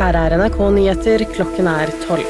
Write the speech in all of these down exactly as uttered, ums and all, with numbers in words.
Her er N R K Nyheter, klokken er tolv.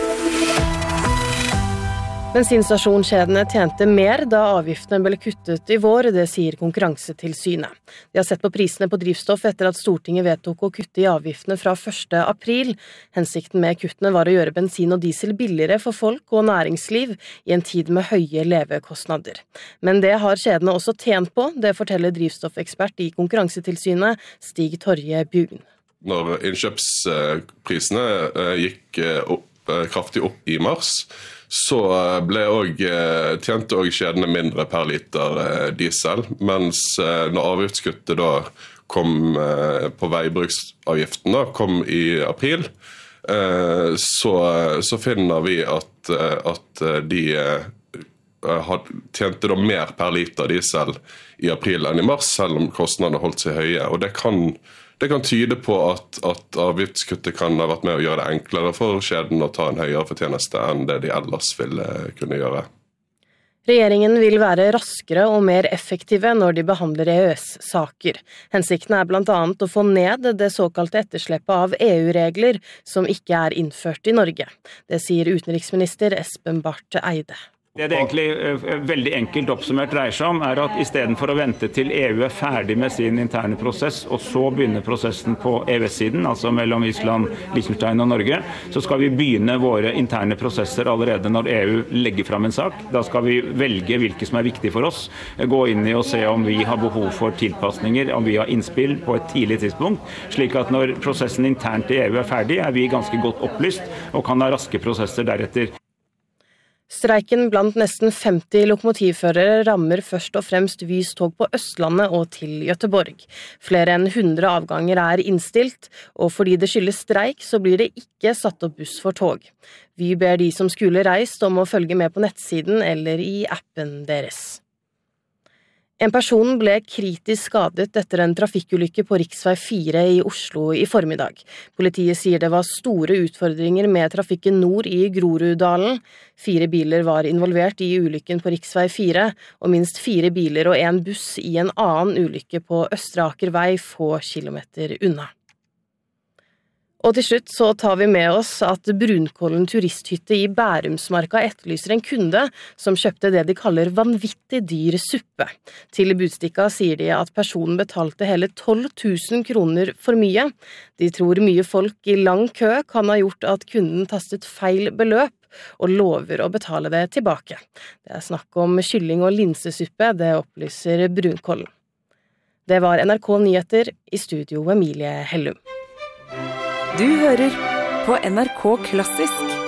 Bensinstasjonskjedene tjente mer da avgiftene ble kuttet i vår, det sier Konkurransetilsynet. De har sett på prisene på drivstoff etter at Stortinget vedtok å kutte i avgiftene fra første april. Hensikten med kuttene var å gjøre bensin og diesel billigere for folk og næringsliv i en tid med høye levekostnader. Men det har kjedene også tjent på, det forteller drivstoffekspert i Konkurransetilsynet, Stig Torje Bugn. Når innkjøpsprisene gikk opp, kraftig opp i mars, så ble også, tjente også kjedene mindre per liter diesel, mens når avgiftskuttet da kom på veibruksavgiften da, kom i april, så, så finner vi at, at de tjente da mer per liter diesel i april enn i mars, selv om kostnadene holdt seg høye, og det kan Det kan tyde på at, at avgiftskuttet kan ha vært med å gjøre det enklere for kjeden å ta en høyere fortjeneste enn det de ellers ville kunne gjøre. Regjeringen vil være raskere og mer effektive når de behandler E Ø S-saker. Hensikten er blant annet å få ned det såkalte ettersleppet av E U-regler som ikke er innført i Norge. Det sier utenriksminister Espen Barth Eide. Det det egentlig veldig enkelt oppsummert dreier seg om, er at i stedet for å vente til E U er ferdig med sin interne prosess, og så begynne prosessen på E U S-siden, altså mellom Island, Liechtenstein og Norge, så skal vi begynne våre interne prosesser allerede når E U legger fram en sak. Da skal vi velge hvilke som er viktige for oss, gå inn i og se om vi har behov for tilpasninger, om vi har innspill på et tidlig tidspunkt, slik at når prosessen internt i E U er ferdig, er vi ganske godt opplyst og kan ha raske prosesser deretter. Streiken blant nesten femti lokomotivførere rammer først og fremst Vys tog på Østlandet og til Göteborg. Flere enn hundre avganger er innstilt, og fordi det skyldes streik så blir det ikke satt opp buss for tog. Vy ber de som skulle reist om å følge med på nettsiden eller i appen deres. En person ble kritisk skadet etter en trafikkulykke på riksvei fire i Oslo i formiddag. Politiet sier det var store utfordringer med trafikken nord i Groruddalen. Fire biler var involvert i ulykken på riksvei fire, og minst fire biler og en buss i en annen ulykke på Østre Aker vei få kilometer unna. Og til slutt så tar vi med oss at Brunkollen turisthytte i Bærumsmarka etterlyser en kunde som kjøpte det de kaller vanvittig dyr suppe. Til Budstikka sier de at personen betalte hele tolv tusen kroner for mye. De tror mye folk i lang kø kan ha gjort at kunden tastet feil beløp, og lover å betale det tilbake. Det er snakk om kylling- og linsesuppe, det opplyser Brunkollen. Det var N R K Nyheter, i studio Emilie Hellum. Du hører på N R K Klassisk.